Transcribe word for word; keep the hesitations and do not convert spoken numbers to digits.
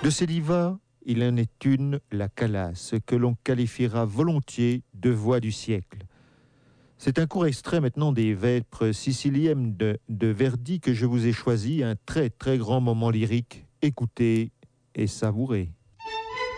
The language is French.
De ces divas, il en est une, la Calas, que l'on qualifiera volontiers de voix du siècle. C'est un court extrait maintenant des Vêpres siciliennes de, de Verdi que je vous ai choisi, un très très grand moment lyrique. Écoutez et savourez.